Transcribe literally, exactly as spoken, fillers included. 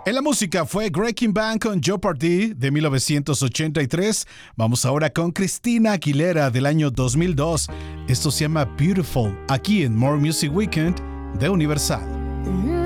En la música fue Breaking Band con Jeopardy de mil novecientos ochenta y tres. Vamos ahora con Christina Aguilera del año dos mil dos. Esto se llama Beautiful, aquí en More Music Weekend de Universal.